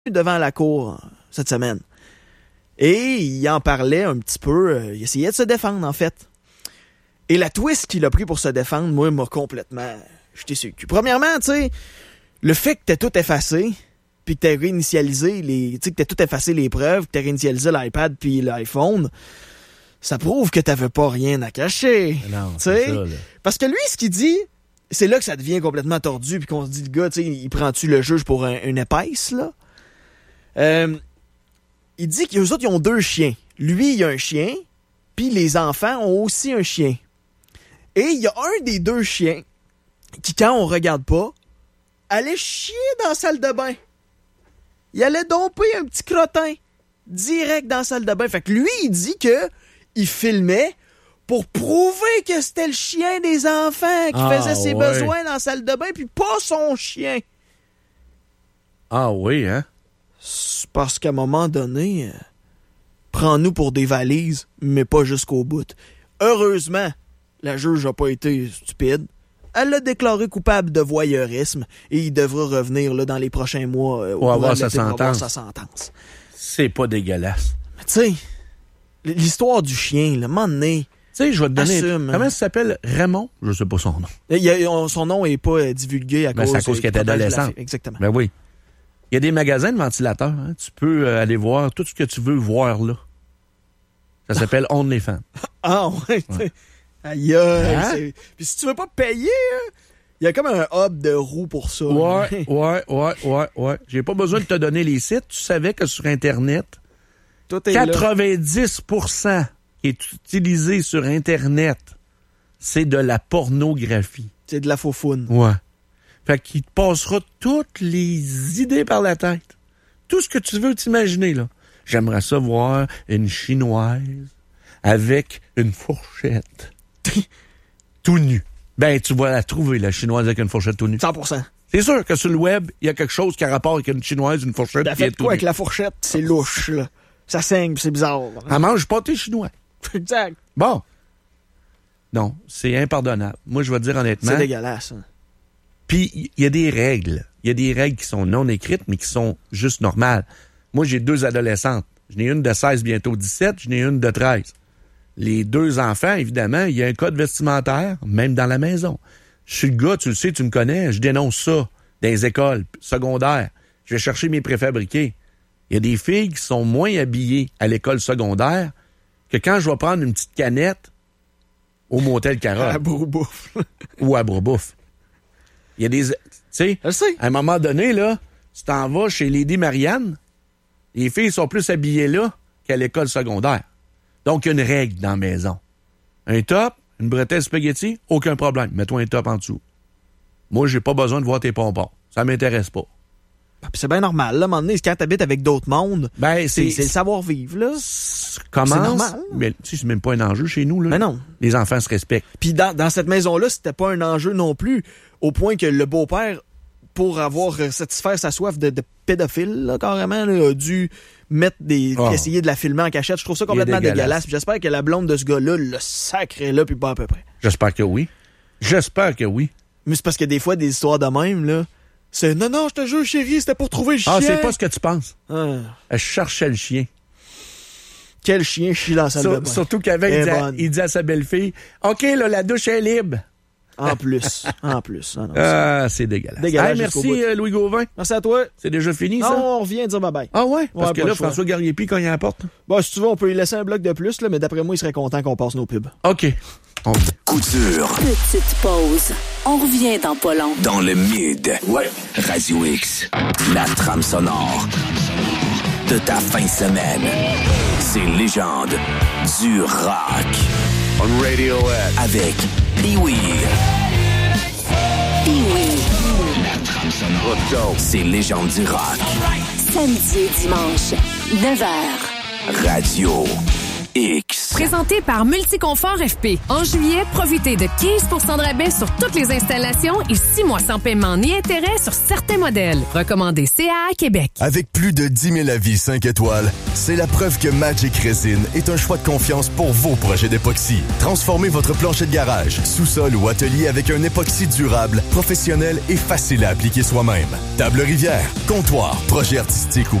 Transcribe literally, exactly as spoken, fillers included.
devant la cour cette semaine. Et il en parlait un petit peu. Euh, il essayait de se défendre, en fait. Et la twist qu'il a pris pour se défendre, moi, m'a complètement jeté sur le cul. Premièrement, tu sais, le fait que t'aies tout effacé, puis que t'aies réinitialisé les... Tu sais, que t'aies tout effacé les preuves, que t'aies réinitialisé l'iPad puis l'iPhone, ça prouve que t'avais pas rien à cacher. Non, c'est ça, là. Parce que lui, ce qu'il dit, c'est là que ça devient complètement tordu, puis qu'on se dit, le gars, tu sais, il prend-tu le juge pour un, une épaisse, là? Euh, il dit qu'eux autres, ils ont deux chiens. Lui, il a un chien, puis les enfants ont aussi un chien. Et il y a un des deux chiens qui, quand on regarde pas, allait chier dans la salle de bain. Il allait domper un petit crottin direct dans la salle de bain. Fait que lui, il dit que il filmait pour prouver que c'était le chien des enfants qui ah, faisait ses ouais. besoins dans la salle de bain, puis pas son chien. Ah oui, hein? C'est parce qu'à un moment donné, euh, prends-nous pour des valises, mais pas jusqu'au bout. Heureusement, la juge n'a pas été stupide. Elle l'a déclaré coupable de voyeurisme et il devra revenir là, dans les prochains mois euh, pour, avoir sa, pour avoir sa sentence. C'est pas dégueulasse. Mais tu sais, l'histoire du chien, là, à un moment donné, tu sais, je vais te donner... assume. Comment ça s'appelle? Raymond? Je sais pas son nom. Il y a, son nom n'est pas euh, divulgué à ben, cause... C'est à cause qu'elle est adolescente. Exactement. Ben oui. Il y a des magasins de ventilateurs. Hein. Tu peux euh, aller voir tout ce que tu veux voir là. Ça s'appelle OnlyFans. Ah ouais, ouais. Aïe aïe. Hein? Puis si tu veux pas payer, hein, il y a comme un hub de roue pour ça. Ouais, ouais, ouais, ouais, ouais. J'ai pas besoin de te donner les sites. Tu savais que sur Internet, tout est quatre-vingt-dix pour cent qui est utilisé sur Internet, c'est de la pornographie. C'est de la faufoune. Ouais. Fait qu'il te passera toutes les idées par la tête. Tout ce que tu veux t'imaginer, là. J'aimerais ça voir une Chinoise avec une fourchette tout nu. Ben, tu vas la trouver, la Chinoise avec une fourchette tout nu. cent pour cent. C'est sûr que sur le web, il y a quelque chose qui a rapport avec une Chinoise, une fourchette. T'as fait quoi avec la fourchette? C'est louche, là. Ça saigne, c'est bizarre. Elle mange pas tes Chinois. Exact. Bon. Non, c'est impardonnable. Moi, je vais te dire honnêtement. C'est dégueulasse. Hein. Puis, il y a des règles. Il y a des règles qui sont non écrites, mais qui sont juste normales. Moi, j'ai deux adolescentes. J'en ai une de seize, bientôt dix-sept. J'en ai une de treize. Les deux enfants, évidemment, il y a un code vestimentaire, même dans la maison. Je suis le gars, tu le sais, tu me connais, je dénonce ça dans les écoles secondaires. Je vais chercher mes préfabriqués. Il y a des filles qui sont moins habillées à l'école secondaire que quand je vais prendre une petite canette au motel Carotte. À Bourbouf. Ou à Bourbouf. Il y a des... Tu sais, à un moment donné, là, tu t'en vas chez Lady Marianne, les filles sont plus habillées là qu'à l'école secondaire. Donc, il y a une règle dans la maison. Un top, une bretelle spaghetti, aucun problème. Mets-toi un top en dessous. Moi, j'ai pas besoin de voir tes pompons. Ça m'intéresse pas. Ah, c'est bien normal. Là, à un moment donné, quand t'habites avec d'autres mondes, ben, c'est, c'est, c'est le savoir-vivre. Là. Comment? C'est normal. Mais tu sais, c'est même pas un enjeu chez nous. Là. Mais non. Les enfants se respectent. Puis dans, dans cette maison-là, c'était pas un enjeu non plus, au point que le beau-père, pour avoir satisfaire sa soif de, de pédophile, là, carrément, là, a dû mettre des... Oh. essayer de la filmer en cachette. Je trouve ça complètement dégueulasse. dégueulasse. J'espère que la blonde de ce gars-là le sacré là, puis pas à peu près. J'espère que oui. J'espère que oui. Mais c'est parce que des fois, des histoires de même, là, c'est « Non, non, je te jure, chérie, c'était pour trouver le chien. » Ah, c'est pas ce que tu penses. Ah. Elle cherchait le chien. Quel chien chie dans la salle Sur, de bain. Surtout qu'avec, il, dit il dit à sa belle-fille, « OK, là, la douche est libre. » En plus, en plus. Ah, non, ah c'est dégueulasse. dégueulasse hey, merci, euh, Louis Gauvin. Merci à toi. C'est déjà fini, non, ça? Non, on revient dire bye-bye. Ah ouais? Parce ouais, que là, François Garriépi, quand il à la porte. Bon, si tu veux, on peut lui laisser un bloc de plus, là, mais d'après moi, il serait content qu'on passe nos pubs. OK. On... Coup dur. Petite pause. On revient dans pas long. Dans le mid. Ouais. Radio X. La trame sonore de ta fin de semaine. C'est légende du rock. On Radiohead. Avec Pee-Wee. Pee-Wee. La trame sonore. Let's go. C'est légende du rock. Samedi et dimanche, neuf heures. Radio X. Présenté par Multiconfort F P. En juillet, profitez de quinze pour cent de rabais sur toutes les installations et six mois sans paiement ni intérêt sur certains modèles. Recommandé C A A Québec. Avec plus de dix mille avis cinq étoiles, c'est la preuve que Magic Resin est un choix de confiance pour vos projets d'époxy. Transformez votre plancher de garage, sous-sol ou atelier avec un époxy durable, professionnel et facile à appliquer soi-même. Table rivière, comptoir, projet artistique ou